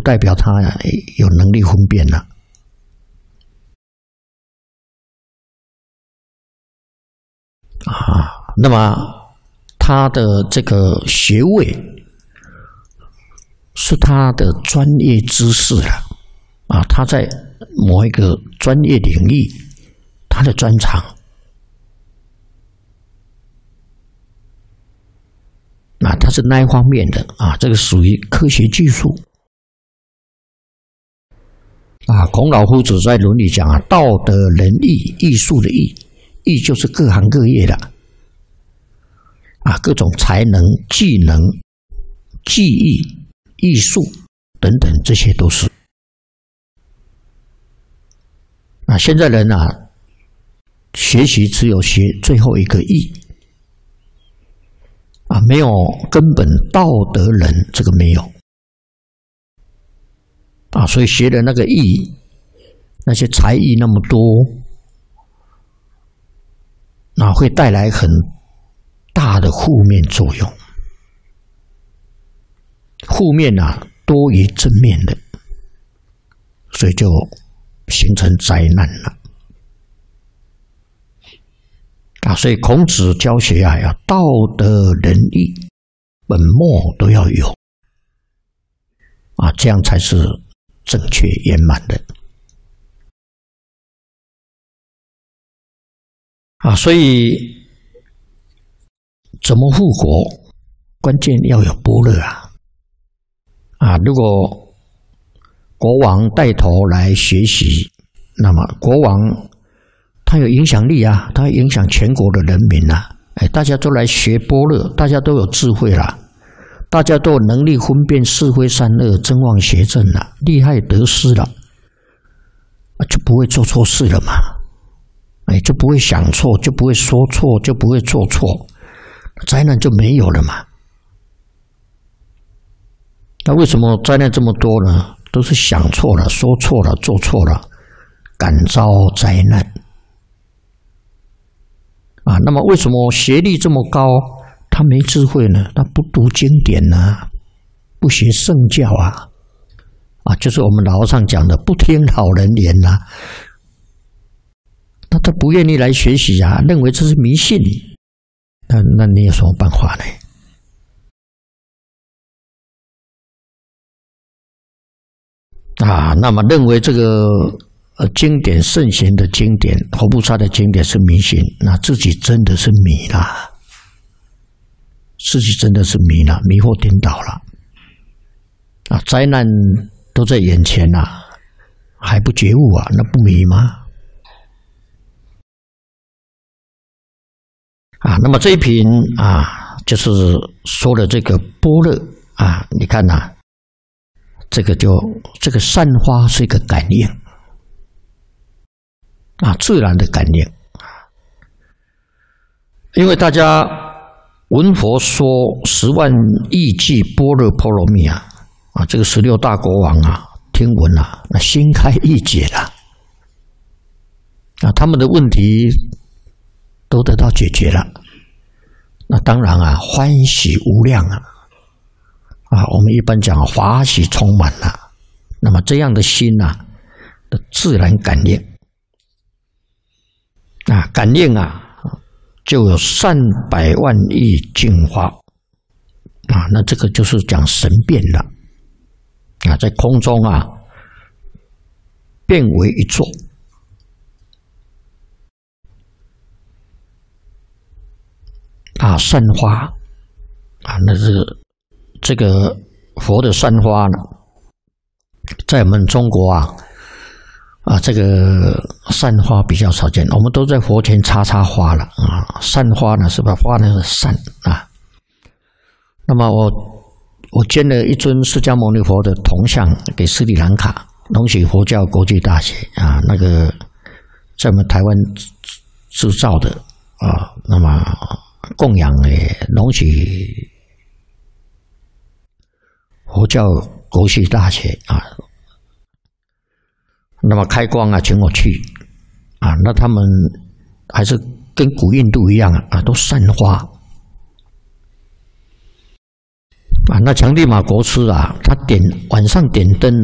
代表他有能力分辨了。那么他的这个学位是他的专业知识了他在某一个专业领域，他的专长他是那一方面的这个属于科学技术孔老夫子在《论语》讲道德仁义，艺术的艺，艺就是各行各业的各种才能、技能、技艺、艺术等等，这些都是现在人学习只有学最后一个义没有根本道德人，这个没有所以学的那个义，那些才艺那么多会带来很大的负面作用，负面多于正面的，所以就形成灾难了所以孔子教学要道德仁义本末都要有这样才是正确圆满的所以怎么护国，关键要有般若如果国王带头来学习，那么国王他有影响力他影响全国的人民大家都来学般若，大家都有智慧了，大家都有能力分辨是非善恶，真妄邪正了，利害得失了就不会做错事了嘛就不会想错，就不会说错，就不会做错，灾难就没有了嘛那为什么灾难这么多呢？都是想错了，说错了，做错了，感遭灾难那么为什么学历这么高，他没智慧呢？他不读经典不学圣教就是我们老和尚讲的不听老人言那他不愿意来学习认为这是迷信，那你有什么办法呢？那么认为这个经典圣贤的经典，佛菩萨的经典是迷信，那自己真的是迷了，自己真的是迷了，迷惑颠倒了灾难都在眼前还不觉悟那不迷吗？那么这一品就是说了这个般若你看这个善花是一个感应自然的感应因为大家闻佛说10万亿句般若波罗蜜这个16大国王听闻那心开意解了他们的问题都得到解决了，那当然欢喜无量我们一般讲法喜充满了，那么这样的心的自然感应感应就有300万亿净化那这个就是讲神变了在空中变为一座散花那是这个佛的散花呢，在我们中国这个散花比较少见，我们都在佛前插花了散花呢是把花呢散那么我捐了一尊释迦牟尼佛的铜像给斯里兰卡龙禧佛教国际大学那个在我们台湾制造的那么供养龙禧佛教国际大学那么开光请我去那他们还是跟古印度一样都散花啊，那强力马国师啊，他晚上点灯